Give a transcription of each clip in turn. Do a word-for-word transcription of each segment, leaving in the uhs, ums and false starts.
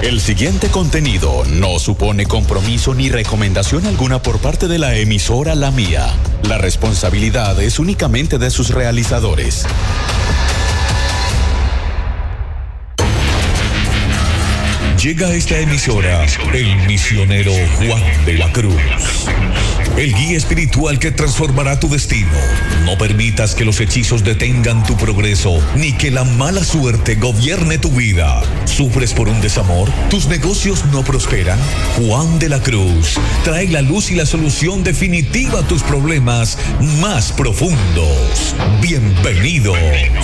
El siguiente contenido no supone compromiso ni recomendación alguna por parte de la emisora La Mía. La responsabilidad es únicamente de sus realizadores. Llega a esta emisora el misionero Juan de la Cruz, el guía espiritual que transformará tu destino. No permitas que los hechizos detengan tu progreso, ni que la mala suerte gobierne tu vida. ¿Sufres por un desamor? ¿Tus negocios no prosperan? Juan de la Cruz trae la luz y la solución definitiva a tus problemas más profundos. Bienvenidos.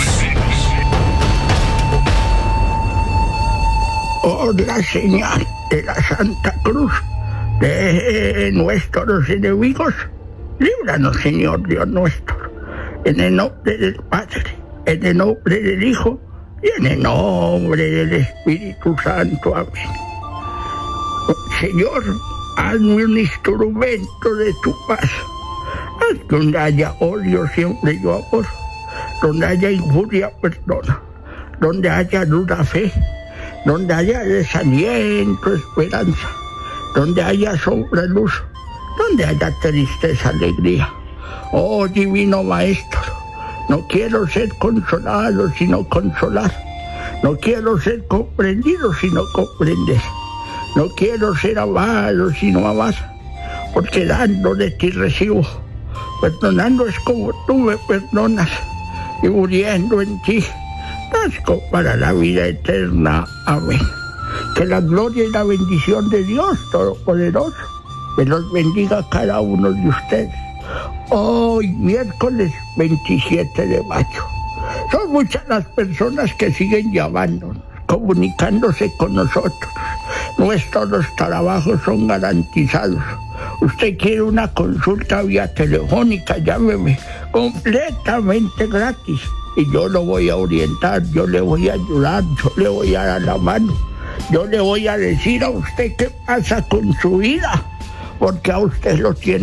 Oh, la señal de la Santa Cruz de nuestros enemigos, líbranos, Señor Dios nuestro, en el nombre del Padre, en el nombre del Hijo y en el nombre del Espíritu Santo. Amén. Señor, hazme un instrumento de tu paz. Haz que donde haya odio siempre yo amor, donde haya injuria perdona, donde haya duda fe, donde haya desaliento, esperanza, donde haya sombra, luz, donde haya tristeza, alegría. Oh, divino Maestro, no quiero ser consolado, sino consolar. No quiero ser comprendido, sino comprender. No quiero ser amado, sino amar, porque dando de ti recibo. Perdonando es como tú me perdonas, y muriendo en ti nazco para la vida eterna. Amén. Que la gloria y la bendición de Dios Todopoderoso me los bendiga a cada uno de ustedes. Hoy, miércoles veintisiete de mayo. Son muchas las personas que siguen llamándonos, comunicándose con nosotros. Nuestros trabajos son garantizados. Usted quiere una consulta vía telefónica, llámeme, completamente gratis. Y yo lo voy a orientar, yo le voy a ayudar, yo le voy a dar la mano. Yo le voy a decir a usted qué pasa con su vida, porque a usted lo tiene